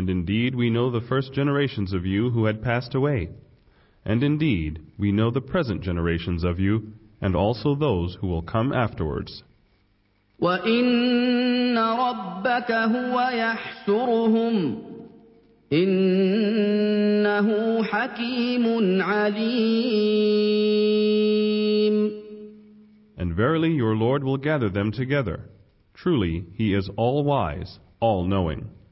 And indeed we know the first generations of you who had passed away. And indeed we know the present generations of you, and also those who will come afterwards. وَإِنَّ رَبَّكَ هُوَ يَحْشُرُهُمْ إِنَّهُ حَكِيمٌ عَلِيمٌ. And verily your Lord will gather them together. Truly, He is all-wise, all-knowing.